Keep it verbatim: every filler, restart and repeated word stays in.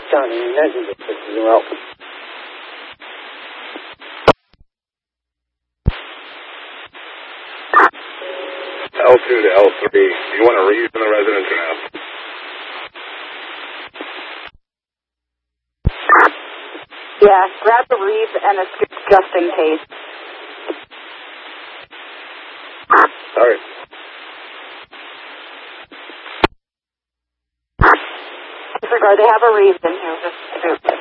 Johnny, imagine this is well. L two to L three. Do you want to read from the residence or no? Yeah, grab the reef and a scoop just in case. Sorry. Disregard, they have a reef in here, just scoop.